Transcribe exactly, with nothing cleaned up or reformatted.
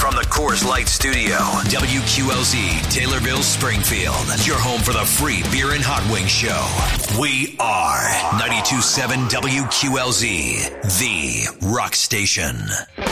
From the Coors Light Studio, W Q L Z, Taylorville, Springfield. Your home for the free beer and hot wing show. We are ninety-two point seven W Q L Z, the rock station.